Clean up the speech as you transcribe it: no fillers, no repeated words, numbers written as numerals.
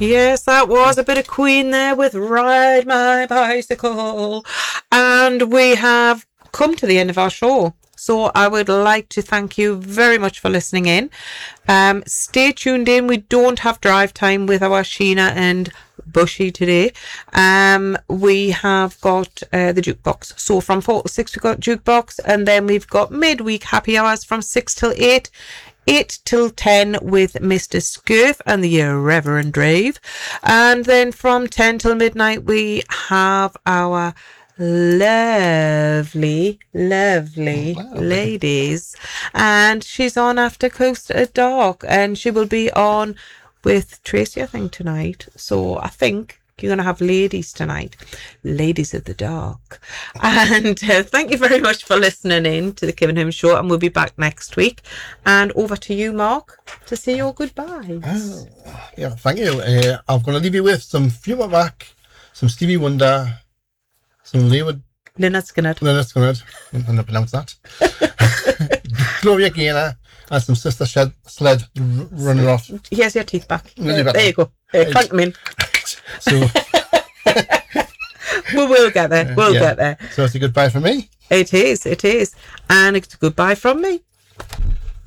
Yes, that was a bit of Queen there with Ride My Bicycle. And we have come to the end of our show. So I would like to thank you very much for listening in. Stay tuned in. We don't have drive time with our Sheena and Bushy today. We have got the jukebox. So from 4 to 6 we've got jukebox, and then we've got midweek happy hours from 6 till 8. 8 till 10 with Mr. Scurf and the Irreverent Rave. And then from 10 till midnight we have our lovely ladies, and she's on after Coast at Dark, and she will be on with Tracy I think tonight. So I think you're going to have ladies tonight, ladies of the dark. And thank you very much for listening in to the Kim and Him show, and we'll be back next week. And over to you, Mark, to say your goodbyes. Yeah, thank you. I'm going to leave you with some Fleetwood Mac, some Stevie Wonder, some Lynyrd Skynyrd. I'm going to pronounce that. Gloria Gaynor, and some Sister Sled running off. Here's your teeth back. There you go. Crank them in. So we'll get there. We'll get there. So it's a goodbye from me. It is. And it's a goodbye from me.